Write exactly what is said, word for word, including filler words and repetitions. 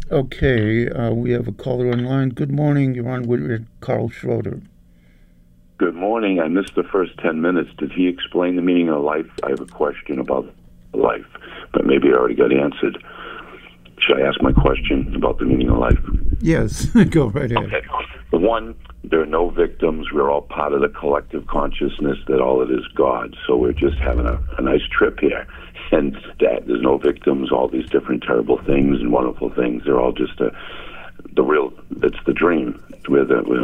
Okay, uh, we have a caller online. Good morning. You're on with Carl Schroeder. Good morning. I missed the first ten minutes. Did he explain the meaning of life? I have a question about life, but maybe it already got answered. Should I ask my question about the meaning of life? Yes, go right ahead. Okay. The one, there are no victims. We're all part of the collective consciousness that all it is God. So we're just having a, a nice trip here. And that there's no victims, all these different terrible things and wonderful things. They're all just a, the real, it's the dream. We're the, we're